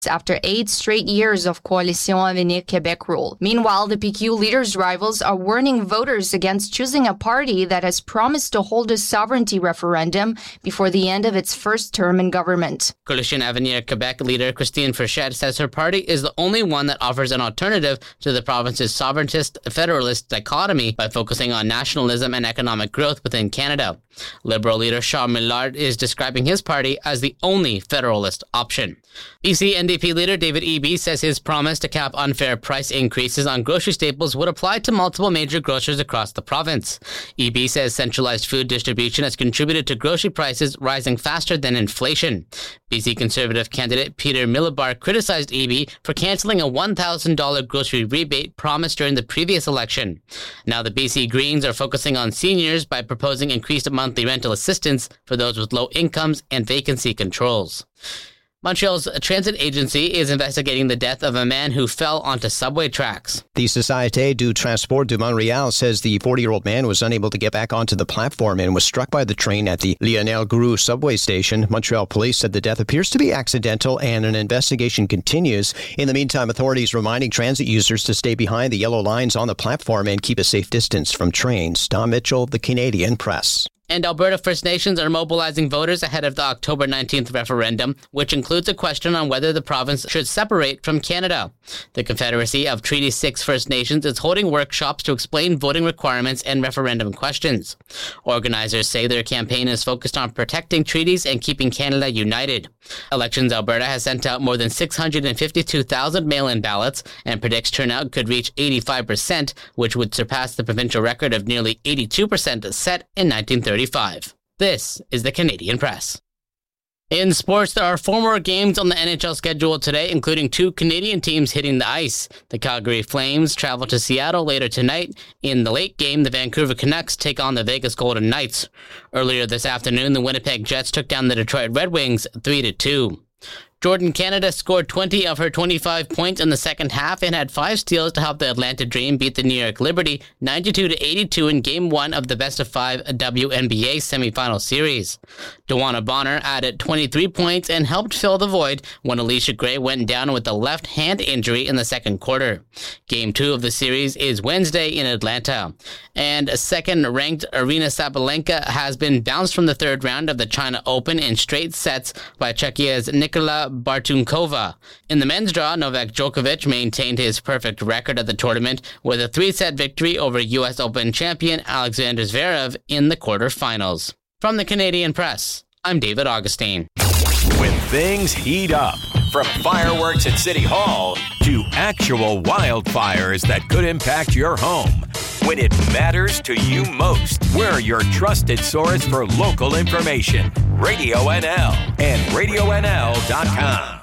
after 8 straight years of Coalition Avenir Québec rule. Meanwhile, the PQ leader's rivals are warning voters against choosing a party that has promised to hold a sovereignty referendum before the end of its first term in government. Coalition Avenir Québec leader Christine Frechette says her party is the only one that offers an alternative to the province's sovereigntist-federalist dichotomy by focusing on nationalism and economic growth within Canada. Liberal leader Charles Millard is describing his party as the only federalist option. BC NDP leader David Eby says his promise to cap unfair price increases on grocery staples would apply to multiple major grocers across the province. Eby says centralized food distribution has contributed to grocery prices rising faster than inflation. BC Conservative candidate Peter Millibar criticized Eby for cancelling a $1,000 grocery rebate promised during the previous election. Now the BC Greens are focusing on seniors by proposing increased monthly rental assistance for those with low incomes and vacancy controls. Montreal's transit agency is investigating the death of a man who fell onto subway tracks. The Société du Transport de Montréal says the 40-year-old man was unable to get back onto the platform and was struck by the train at the Lionel Groulx subway station. Montreal police said the death appears to be accidental and an investigation continues. In the meantime, authorities reminding transit users to stay behind the yellow lines on the platform and keep a safe distance from trains. Tom Mitchell, The Canadian Press. And Alberta First Nations are mobilizing voters ahead of the October 19th referendum, which includes a question on whether the province should separate from Canada. The Confederacy of Treaty 6 First Nations is holding workshops to explain voting requirements and referendum questions. Organizers say their campaign is focused on protecting treaties and keeping Canada united. Elections Alberta has sent out more than 652,000 mail-in ballots and predicts turnout could reach 85%, which would surpass the provincial record of nearly 82% set in 1935. This is the Canadian Press. In sports, there are 4 more games on the NHL schedule today, including 2 Canadian teams hitting the ice. The Calgary Flames travel to Seattle later tonight. In the late game, the Vancouver Canucks take on the Vegas Golden Knights. Earlier this afternoon, the Winnipeg Jets took down the Detroit Red Wings 3-2. Jordan Canada scored 20 of her 25 points in the second half and had 5 steals to help the Atlanta Dream beat the New York Liberty 92-82 in Game 1 of the best-of-5 WNBA semifinal series. Dewana Bonner added 23 points and helped fill the void when Alicia Gray went down with a left hand injury in the second quarter. Game 2 of the series is Wednesday in Atlanta. And second-ranked Aryna Sabalenka has been bounced from the third round of the China Open in straight sets by Czechia's Nikola Bartunkova. In the men's draw, Novak Djokovic maintained his perfect record at the tournament with a 3-set victory over U.S. Open champion Alexander Zverev in the quarterfinals. From the Canadian Press, I'm David Augustine. When things heat up, from fireworks at City Hall to actual wildfires that could impact your home. When it matters to you most, we're your trusted source for local information. Radio NL and RadioNL.com.